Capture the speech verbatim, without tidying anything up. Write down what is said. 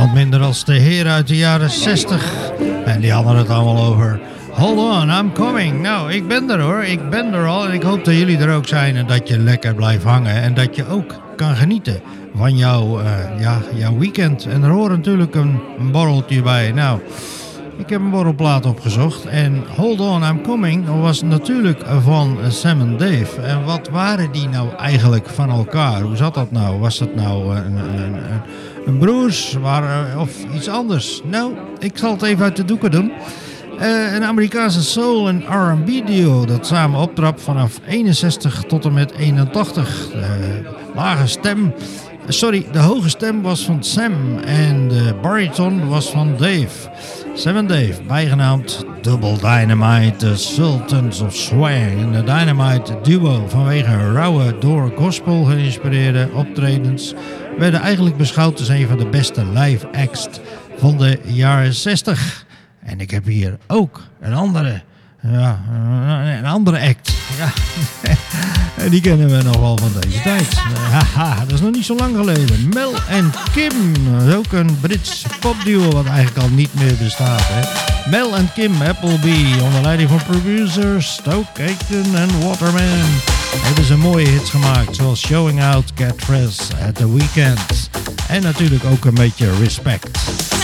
niemand minder als de heer uit de jaren zestig. En die hadden het allemaal over Hold on, I'm coming. Nou, ik ben er hoor, ik ben er al. En ik hoop dat jullie er ook zijn en dat je lekker blijft hangen. En dat je ook kan genieten van jouw, uh, ja, jouw weekend. En er hoort natuurlijk een, een borreltje bij. Nou, ik heb een borrelplaat opgezocht. En Hold on, I'm coming was natuurlijk van Sam en Dave. En wat waren die nou eigenlijk van elkaar? Hoe zat dat nou? Was dat nou een, een, een, een broers waar, of iets anders? Nou, ik zal het even uit de doeken doen. Uh, een Amerikaanse soul- en R en B duo dat samen optrad vanaf eenenzestig tot en met eenentachtig. De lage stem, sorry, de hoge stem was van Sam en de bariton was van Dave. Sam en Dave, bijgenaamd Double Dynamite, de Sultans of Swing. En de Dynamite duo vanwege hun rauwe, door gospel geïnspireerde optredens werden eigenlijk beschouwd als een van de beste live acts van de jaren zestig. En ik heb hier ook een andere, ja, een andere act. Ja. En die kennen we nog wel van deze tijd. Haha, dat is nog niet zo lang geleden. Mel en Kim, dat is ook een Brits popduo wat eigenlijk al niet meer bestaat. Hè. Mel en Kim Appleby, onder leiding van producers Stoke Aitken en Waterman. Hebben ze mooie hits gemaakt, zoals Showing Out, Get Fresh at the Weekend. En natuurlijk ook een beetje Respect.